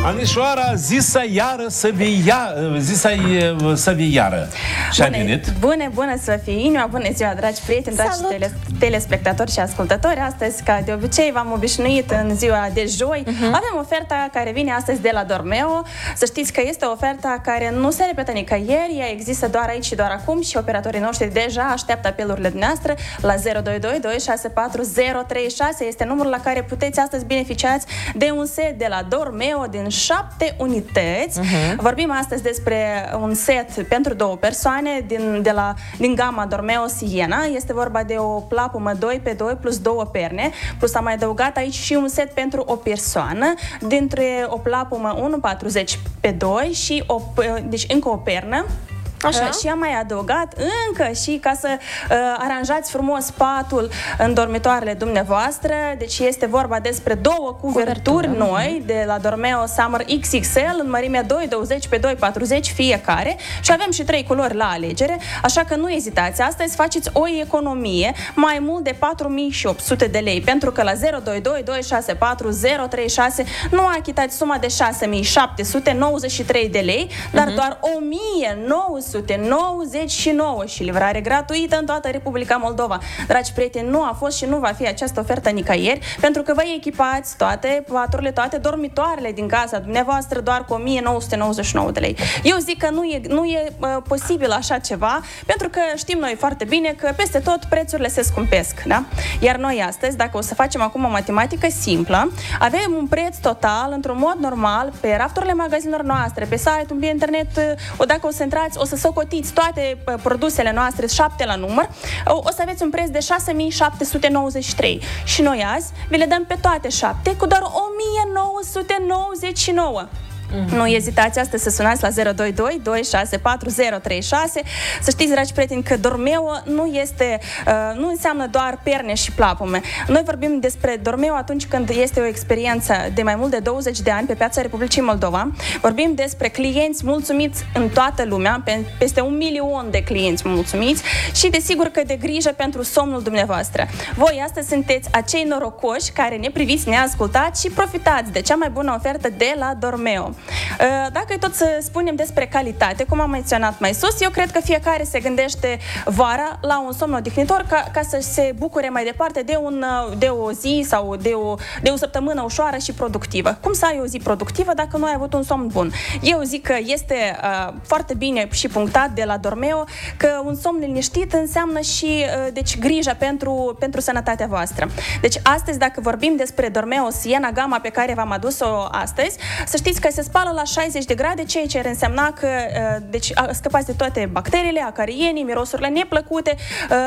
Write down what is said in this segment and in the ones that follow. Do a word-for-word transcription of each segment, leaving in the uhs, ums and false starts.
Anișoara, zisa iară să vii iară, zisa să vii iară. Și-a venit. Bună, bună să fie inima, bună ziua, dragi prieteni, dragi tele, telespectatori și ascultători. Astăzi, ca de obicei, v-am obișnuit în ziua de joi. Uh-huh. Avem oferta care vine astăzi de la Dormeo. Să știți că este o oferta care nu se repetă nicăieri, ea există doar aici și doar acum și operatorii noștri deja așteaptă apelurile noastre la zero doi doi doi șase patru zero trei șase. Este numărul la care puteți astăzi beneficiați de un set de la Dormeo din șapte unități. Uh-huh. Vorbim astăzi despre un set pentru două persoane din, de la, din gama Dormeo Siena. Este vorba de o plapumă doi pe doi plus două perne, plus am mai adăugat aici și un set pentru o persoană, dintre o plapumă unu virgulă patruzeci pe doi și o, deci încă o pernă. Așa. Și am mai adăugat încă și ca să uh, aranjați frumos patul în dormitoarele dumneavoastră. Deci este vorba despre două cuverturi Cuvertură. noi de la Dormeo Summer X X L în mărimea doi douăzeci pe doi patruzeci fiecare și avem și trei culori la alegere, așa că nu ezitați. Astăzi faceți o economie mai mult de patru mii opt sute de lei, pentru că la zero doi doi doi șase patru zero trei șase nu achitați suma de șase mii șapte sute nouăzeci și trei de lei, dar uh-huh. doar o mie nouă sute nouăzeci și nouă și livrare gratuită în toată Republica Moldova. Dragi prieteni, nu a fost și nu va fi această ofertă nicăieri, pentru că vă echipați toate paturile, toate dormitoarele din casa dumneavoastră doar cu o mie nouă sute nouăzeci și nouă de lei. Eu zic că nu e, nu e uh, posibil așa ceva, pentru că știm noi foarte bine că peste tot prețurile se scumpesc, da? Iar noi astăzi, dacă o să facem acum o matematică simplă, avem un preț total, într-un mod normal, pe rafturile magazinelor noastre, pe site-ul, pe internet, o dacă o să intrați, o să socotiți toate uh, produsele noastre, șapte la număr, o, o să aveți un preț de șase mii șapte sute nouăzeci și trei. Și noi azi vi le dăm pe toate șapte cu doar o mie nouă sute nouăzeci și nouă. Mm-hmm. Nu ezitați astăzi să sunați la zero doi doi doi șase patru zero trei șase. Să știți, dragi prieteni, că Dormeo nu este, uh, nu înseamnă doar perne și plapume. Noi vorbim despre Dormeo atunci când este o experiență de mai mult de douăzeci de ani pe piața Republicii Moldova. Vorbim despre clienți mulțumiți în toată lumea, pe, peste un milion de clienți mulțumiți și desigur că de grijă pentru somnul dumneavoastră. Voi astăzi sunteți acei norocoși care ne priviți, ne ascultați și profitați de cea mai bună ofertă de la Dormeo. Dacă e tot să spunem despre calitate, cum am menționat mai sus, eu cred că fiecare se gândește vara la un somn odihnitor ca, ca să se bucure mai departe de, un, de o zi sau de o, de o săptămână ușoară și productivă. Cum să ai o zi productivă dacă nu ai avut un somn bun? Eu zic că este uh, foarte bine și punctat de la Dormeo că un somn liniștit înseamnă și uh, deci grijă pentru, pentru sănătatea voastră. Deci astăzi, dacă vorbim despre Dormeo Siena, gama pe care v-am adus-o astăzi, să știți că se spală la șaizeci de grade, ceea ce ar însemna că deci, scăpați de toate bacteriile, acarienii, mirosurile neplăcute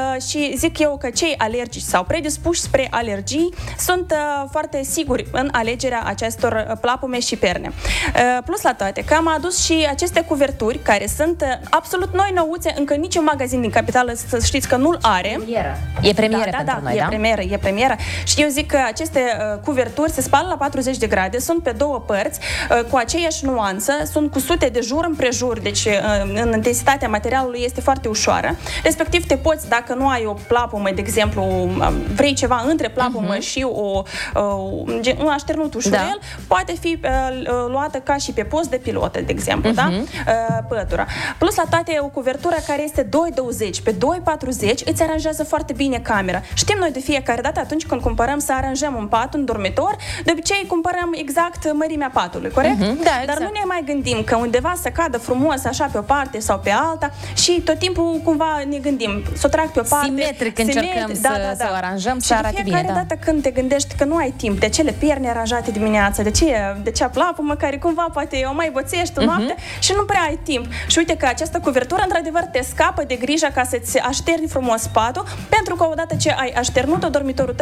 și zic eu că cei alergici sau predispuși spre alergii sunt foarte siguri în alegerea acestor plapume și perne. Plus la toate, că am adus și aceste cuverturi care sunt absolut noi nouțe, încă niciun magazin din capitală, să știți că nu-l are. Premieră. E premieră da, pentru da, noi, e da? premieră, e premieră. Și eu zic că aceste cuverturi se spală la patruzeci de grade, sunt pe două părți, cu aceeași nuanță, sunt cu sute de jur împrejur, deci în intensitatea materialului este foarte ușoară. Respectiv te poți, dacă nu ai o plapumă, de exemplu, vrei ceva între plapumă uh-huh. și o, un așternut ușurel, da. poate fi luată ca și pe post de pilotă, de exemplu, uh-huh. da? Pătura. Plus la toate, o cuvertură care este doi douăzeci pe doi patruzeci îți aranjează foarte bine camera. Știm noi de fiecare dată atunci când cumpărăm să aranjăm un pat, un dormitor, de obicei cumpărăm exact mărimea patului, corect? Uh-huh. Da, exact. Dar nu ne mai gândim că undeva să cadă frumos așa pe o parte sau pe alta și tot timpul cumva ne gândim să o trag pe o parte. Simetric încercăm să, da, da, da. să o aranjăm și să arate bine. Și fiecare dată când te gândești că nu ai timp, de cele perne aranjate dimineața, de ce de cea plapumă care cumva poate o mai boțești uh-huh. noapte și nu prea ai timp. Și uite că această cuvertură într-adevăr te scapă de grija ca să-ți așterni frumos patul, pentru că odată ce ai așternut-o dormitorul